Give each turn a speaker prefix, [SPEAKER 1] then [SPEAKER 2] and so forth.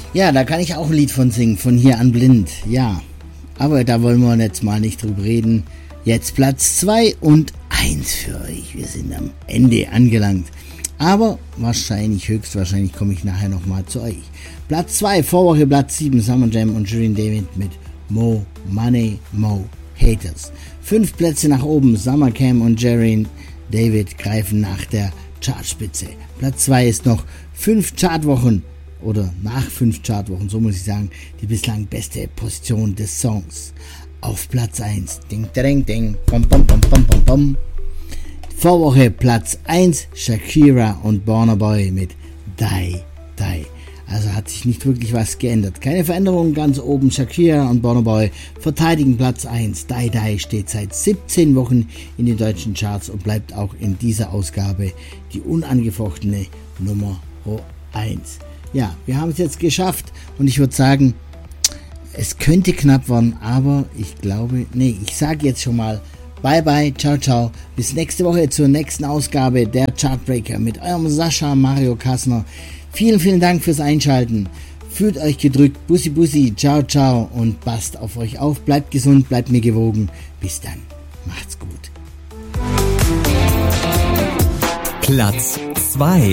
[SPEAKER 1] Ja, da kann ich auch ein Lied von singen, von Hier an Blind, ja. Aber da wollen wir jetzt mal nicht drüber reden. Jetzt Platz 2 und 1 für euch. Wir sind am Ende angelangt. Aber höchstwahrscheinlich komme ich nachher nochmal zu euch. Platz 2, Vorwoche Platz 7, Summer Jam und Shirin David mit Mo Money, Mo Haters. 5 Plätze nach oben, Summer Cam und Shirin David greifen nach der Chartspitze. Platz 2 ist noch 5 Chartwochen oder nach 5 Chartwochen, so muss ich sagen, die bislang beste Position des Songs. Auf Platz 1, ding, ding, ding, bom, bom, bom, bom, bom, bom. Vorwoche Platz 1, Shakira und Burna Boy mit Die, Die. Also hat sich nicht wirklich was geändert. Keine Veränderung, ganz oben Shakira und Burna Boy verteidigen Platz 1. Die, Die steht seit 17 Wochen in den deutschen Charts und bleibt auch in dieser Ausgabe die unangefochtene Nummer 1. Ja, wir haben es jetzt geschafft und ich würde sagen, es könnte knapp werden, aber ich sage jetzt schon mal bye bye, ciao ciao, bis nächste Woche zur nächsten Ausgabe der Chartbreaker mit eurem Sascha Mario Kassner. Vielen, vielen Dank fürs Einschalten, fühlt euch gedrückt, Bussi Bussi, ciao ciao und passt auf euch auf, bleibt gesund, bleibt mir gewogen, bis dann, macht's gut.
[SPEAKER 2] Platz 2